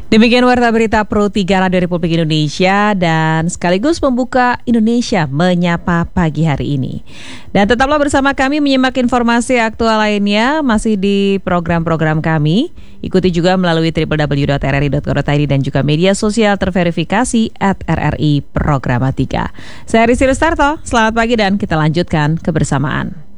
Demikian Warta Berita Pro 3 Radio Republik Indonesia dan sekaligus membuka Indonesia Menyapa pagi hari ini. Dan tetaplah bersama kami menyimak informasi aktual lainnya masih di program-program kami. Ikuti juga melalui www.rri.co.id dan juga media sosial terverifikasi @RRI Programa 3. Saya Rizky Rustarto, selamat pagi dan kita lanjutkan kebersamaan.